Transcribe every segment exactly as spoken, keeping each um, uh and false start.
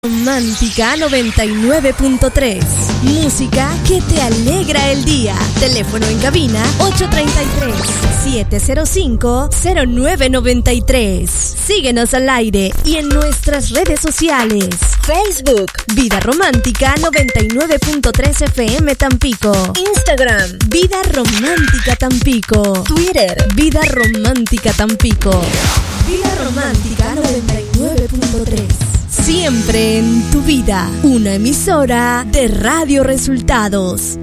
Romántica noventa y nueve punto tres. Música que te alegra el día. Teléfono en cabina ocho tres tres, siete cero cinco, cero nueve nueve tres. Síguenos al aire y en nuestras redes sociales. Facebook, Vida Romántica noventa y nueve punto tres F M Tampico. Instagram, Vida Romántica Tampico. Twitter, Vida Romántica Tampico. Vida Romántica noventa y nueve punto tres. Siempre en tu vida, una emisora de Radio Resultados.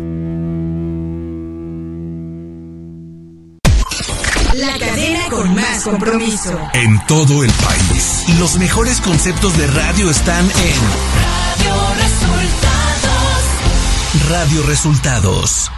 La cadena con más compromiso. En todo el país, los mejores conceptos de radio están en Radio Resultados. Radio Resultados.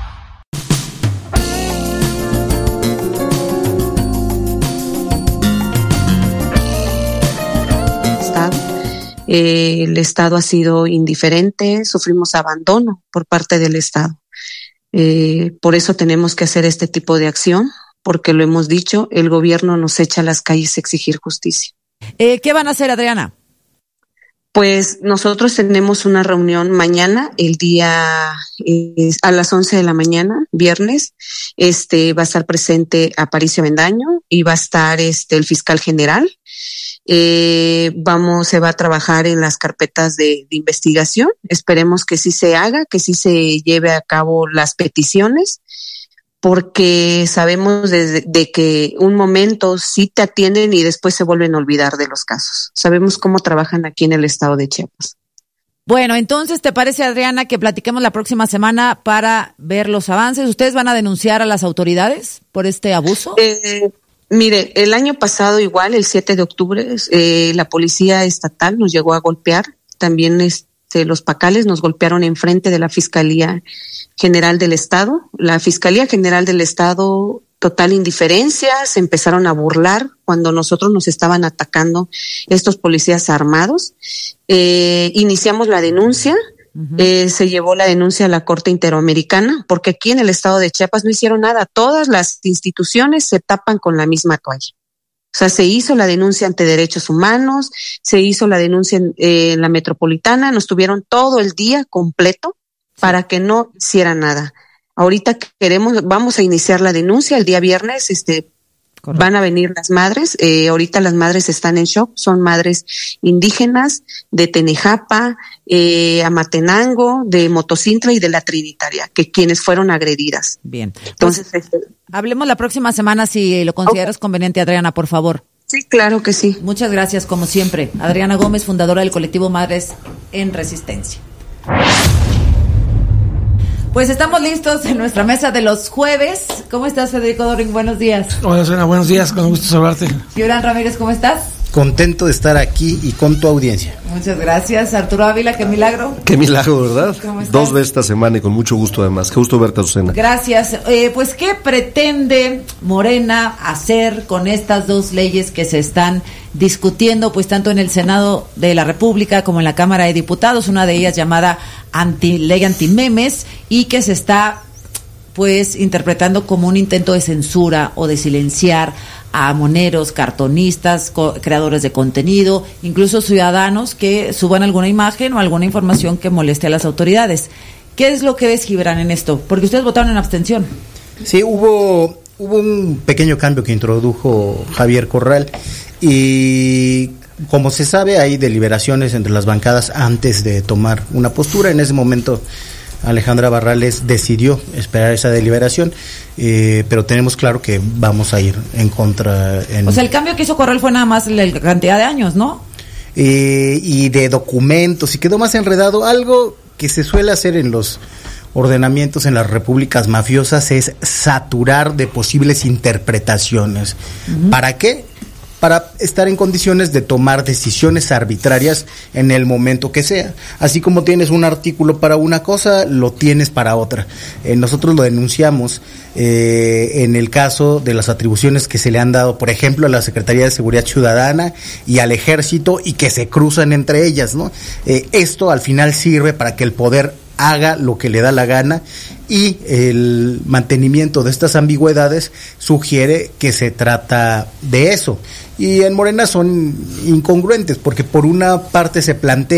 Eh, el Estado ha sido indiferente, sufrimos abandono por parte del Estado. Eh, por eso tenemos que hacer este tipo de acción, porque lo hemos dicho, el gobierno nos echa a las calles a exigir justicia. Eh, ¿Qué van a hacer, Adriana? Pues nosotros tenemos una reunión mañana, el día eh, a las once de la mañana, viernes. Este va a estar presente Aparicio Avendaño y va a estar este el fiscal general. Eh, vamos, se va a trabajar en las carpetas de, de investigación. Esperemos que sí se haga, que sí se lleve a cabo las peticiones, porque sabemos de, de que un momento sí te atienden y después se vuelven a olvidar de los casos. Sabemos cómo trabajan aquí en el estado de Chiapas. Bueno, entonces, ¿te parece, Adriana, que platiquemos la próxima semana para ver los avances? ¿Ustedes van a denunciar a las autoridades por este abuso? Eh, Mire, el año pasado igual, el siete de octubre, eh, la policía estatal nos llegó a golpear. También este, los pacales nos golpearon enfrente de la Fiscalía General del Estado. La Fiscalía General del Estado, total indiferencia, se empezaron a burlar cuando nosotros nos estaban atacando estos policías armados. Eh, iniciamos la denuncia. Uh-huh. Eh, se llevó la denuncia a la Corte Interamericana, porque aquí en el estado de Chiapas no hicieron nada. Todas las instituciones se tapan con la misma toalla. O sea, se hizo la denuncia ante Derechos Humanos, se hizo la denuncia en, eh, en la Metropolitana, nos tuvieron todo el día completo para que no hiciera nada. Ahorita queremos, vamos a iniciar la denuncia el día viernes, este, Correcto. Van a venir las madres, eh, ahorita las madres están en shock, son madres indígenas de Tenejapa, eh, Amatenango, de Motocintla y de la Trinitaria, que quienes fueron agredidas. Bien. Entonces, pues, este, hablemos la próxima semana si lo consideras okay. conveniente, Adriana, por favor. Sí, claro que sí. Muchas gracias, como siempre. Adriana Gómez, fundadora del colectivo Madres en Resistencia. Pues estamos listos en nuestra mesa de los jueves. ¿Cómo estás, Federico Doring? Buenos días. Hola, Susana, buenos días, con gusto saludarte. Gibran Ramírez, ¿cómo estás? Contento de estar aquí y con tu audiencia. Muchas gracias. Arturo Ávila, qué milagro. Qué milagro, ¿verdad? ¿Cómo estás? Dos veces esta semana y con mucho gusto además. Qué gusto verte, Susana. Gracias. Eh, pues, ¿qué pretende Morena hacer con estas dos leyes que se están discutiendo, pues tanto en el Senado de la República como en la Cámara de Diputados? Una de ellas llamada anti, ley antimemes, y que se está pues interpretando como un intento de censura o de silenciar a moneros, cartonistas, co- creadores de contenido, incluso ciudadanos que suban alguna imagen o alguna información que moleste a las autoridades. ¿Qué es lo que ves, Gibran, en esto? Porque ustedes votaron en abstención. Sí, hubo hubo un pequeño cambio que introdujo Javier Corral, y como se sabe hay deliberaciones entre las bancadas antes de tomar una postura. En ese momento Alejandra Barrales decidió esperar esa deliberación, eh, pero tenemos claro que vamos a ir en contra. En, o sea, el cambio que hizo Corral fue nada más la cantidad de años, ¿no? Eh, y de documentos, y quedó más enredado. Algo que se suele hacer en los ordenamientos en las repúblicas mafiosas es saturar de posibles interpretaciones. Uh-huh. ¿Para qué? Para estar en condiciones de tomar decisiones arbitrarias en el momento que sea. Así como tienes un artículo para una cosa, lo tienes para otra. Eh, nosotros lo denunciamos eh, en el caso de las atribuciones que se le han dado, por ejemplo, a la Secretaría de Seguridad Ciudadana y al Ejército, y que se cruzan entre ellas, ¿no? Eh, esto al final sirve para que el poder haga lo que le da la gana, y el mantenimiento de estas ambigüedades sugiere que se trata de eso. Y en Morena son incongruentes, porque por una parte se plantea